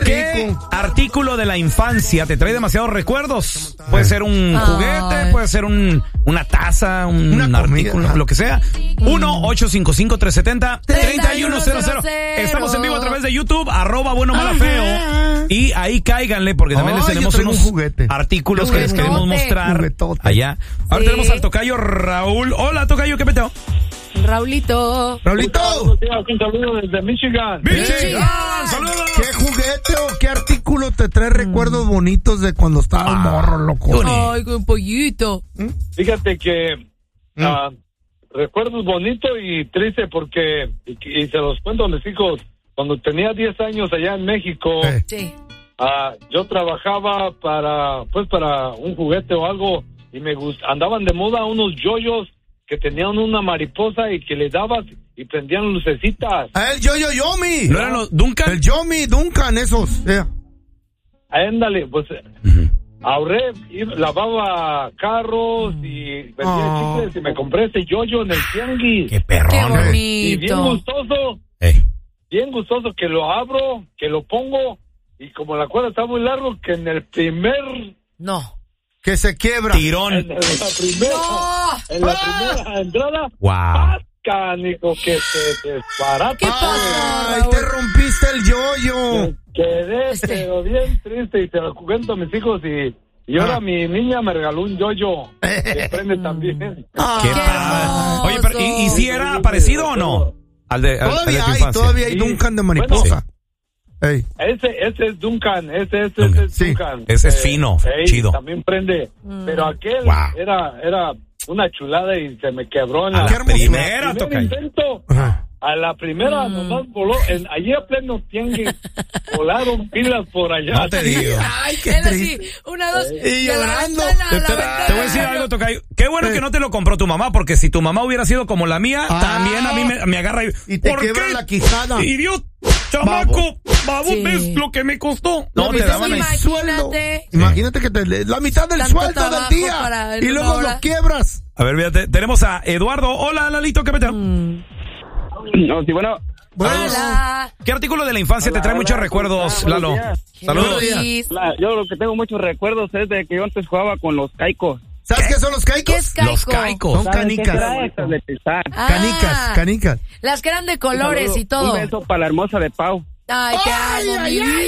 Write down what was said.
¿Qué artículo de la infancia te trae demasiados recuerdos? Puede ser un juguete, puede ser una taza, un artículo, lo que sea. 1-855-370-3100. Estamos en vivo a través de YouTube, @buenomalafeo. Y ahí cáiganle, porque también les tenemos unos artículos que les queremos mostrar allá. Ahora tenemos al tocayo Raúl. Hola, tocayo, ¿qué peteo? Raulito. Un saludo desde Michigan. ¡Saludos! ¿Qué juguete o qué artículo te trae recuerdos bonitos de cuando estabas morro, loco? Ay, qué pollito. Fíjate que recuerdos bonitos y tristes porque, y se los cuento a mis hijos, cuando tenía 10 años allá en México, Sí. yo trabajaba para un juguete o algo y andaban de moda unos yoyos que tenían una mariposa y que le dabas y prendían lucecitas. El Yomi. ¿No eran los Duncan? El Yomi, Duncan, esos. Ándale, pues ahorré, lavaba carros y vendía chicles y me compré ese yoyo en el tianguis. ¡Qué perrón! Qué bonito. Y bien gustoso que lo abro, que lo pongo y como la cuerda está muy largo, que en el primer... No. Que se quiebra. Tirón. En la primera entrada, Wow. Nico, que te desbarata. ¿Qué pasa? Ay, te rompiste el yoyo. Quedé pero bien triste y te lo cuento a mis hijos y ahora mi niña me regaló un yoyo que prende también. ¡Qué padre! Oye, pero ¿y si era parecido o no? Al de tu infancia. Todavía hay Duncan de mariposa. Ese es Duncan, ese es Duncan. Ese es fino, chido. También prende, pero aquel era una chulada y se me quebró en a la primera intento. A la primera nomás voló, allí a pleno tianguis, volaron pilas por allá. No te digo. Ay, qué triste. Una, dos, y llorando. Te voy a decir algo, tocayo. Qué bueno que no te lo compró tu mamá, porque si tu mamá hubiera sido como la mía, también a mí me agarra y te quiebra la quijada. ¡Idiota! ¡Chamaco! ¡Vamos, ves lo que me costó! No, te daban el sueldo. Imagínate que la mitad del sueldo del día y luego lo quiebras. A ver, fíjate, tenemos a Eduardo. Hola, Lalito, ¿qué peteo? No, sí, bueno. Hola. ¿Qué artículo de la infancia te trae muchos recuerdos, Lalo? Saludos. Yo lo que tengo muchos recuerdos es de que yo antes jugaba con los caicos. ¿Sabes qué son los caicos? ¿Qué es caico? Los caicos. Son canicas. Canicas. Las que eran de colores y todo. Un beso para la hermosa de Pau. Ay, qué amo, mi vida.